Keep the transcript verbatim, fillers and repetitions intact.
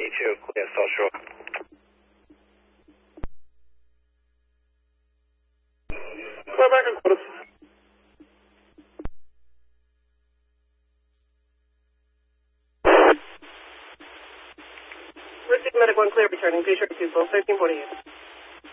two, clear social. Clear back and quarters. Receive medic one clear returning, patient two, thirteen forty-eight.